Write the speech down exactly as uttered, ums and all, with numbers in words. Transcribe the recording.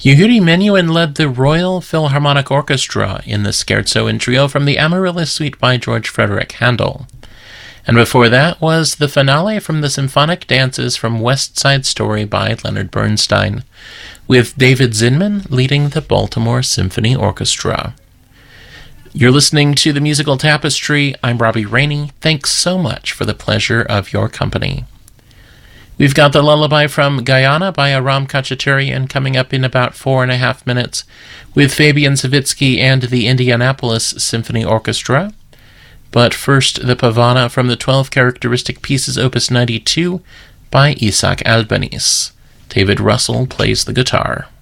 Yehudi Menuhin led the Royal Philharmonic Orchestra in the Scherzo in Trio from the Amaryllis Suite by George Frederick Handel. And before that was the finale from the Symphonic Dances from West Side Story by Leonard Bernstein, with David Zinman leading the Baltimore Symphony Orchestra. You're listening to The Musical Tapestry. I'm Robbie Rainey. Thanks so much for the pleasure of your company. We've got the Lullaby from Guyana by Aram Khachaturian coming up in about four and a half minutes, with Fabian Savitsky and the Indianapolis Symphony Orchestra. But first, the Pavana from the twelve Characteristic Pieces Opus ninety-two by Isaac Albeniz. David Russell plays the guitar.